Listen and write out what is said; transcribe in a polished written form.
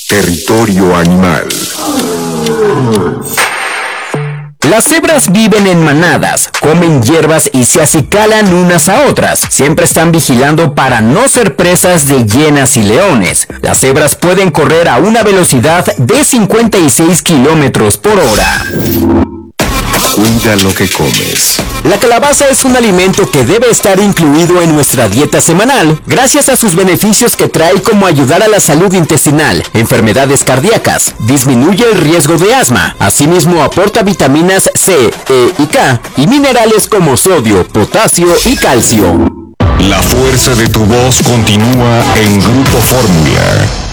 Territorio animal. Las cebras viven en manadas, comen hierbas y se acicalan unas a otras. Siempre están vigilando para no ser presas de hienas y leones. Las cebras pueden correr a una velocidad de 56 kilómetros por hora. Cuida lo que comes. La calabaza es un alimento que debe estar incluido en nuestra dieta semanal, gracias a sus beneficios que trae, como ayudar a la salud intestinal, enfermedades cardíacas, disminuye el riesgo de asma, asimismo aporta vitaminas C, E y K, y minerales como sodio, potasio y calcio. La fuerza de tu voz continúa en Grupo Fórmula.